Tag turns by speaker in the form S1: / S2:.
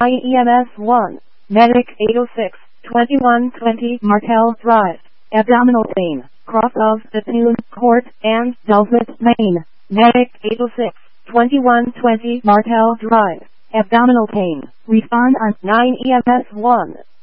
S1: EMS 1, Medic 806, 2120 Martel Drive, abdominal pain, cross of Bethune Court and Dulvich, Maine. Medic 806, 2120 Martel Drive, abdominal pain. Respond on 9 EMS 1.